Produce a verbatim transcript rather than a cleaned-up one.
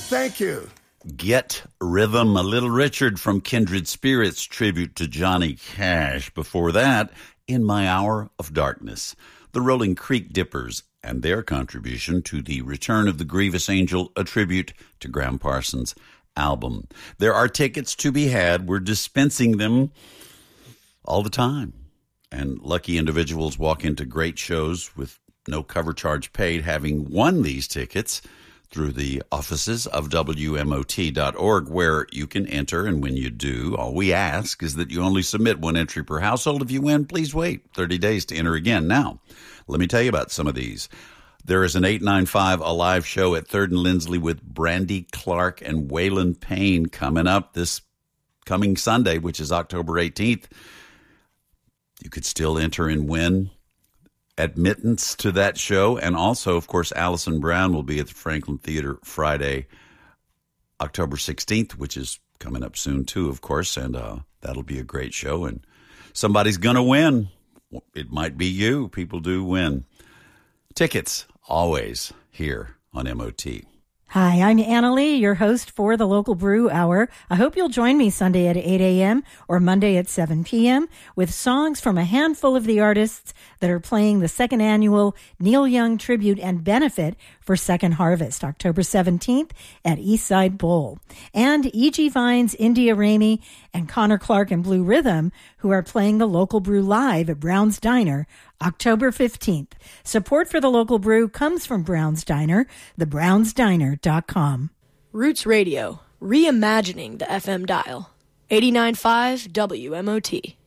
Thank you. Get Rhythm, a Little Richard from Kindred Spirits, tribute to Johnny Cash. Before that, In My Hour of Darkness, the Rolling Creek Dippers and their contribution to the Return of the Grievous Angel, a tribute to Graham Parsons' album. There are tickets to be had. We're dispensing them all the time. And lucky individuals walk into great shows with no cover charge paid, having won these tickets through the offices of W M O T dot org, where you can enter. And when you do, all we ask is that you only submit one entry per household. If you win, please wait thirty days to enter again. Now, let me tell you about some of these. There is an eight ninety-five Alive show at third and Lindsley with Brandy Clark and Waylon Payne coming up this coming Sunday, which is October eighteenth. You could still enter and win admittance to that show. And also, of course, Alison Brown will be at the Franklin Theater Friday, October sixteenth, which is coming up soon too, of course. And uh, that'll be a great show. And somebody's going to win. It might be you. People do win. Tickets, always here on M O T. Hi, I'm Anna Lee, your host for the Local Brew Hour. I hope you'll join me Sunday at eight a.m. or Monday at seven p.m. with songs from a handful of the artists that are playing the second annual Neil Young Tribute and Benefit for Second Harvest, October seventeenth at Eastside Bowl. And E G. Vines, India Ramey, and Connor Clark and Blue Rhythm, who are playing the Local Brew live at Brown's Diner October fifteenth. Support for the Local Brew comes from Brown's Diner, the browns diner dot com. Roots Radio, reimagining the F M dial. eighty-nine point five W M O T.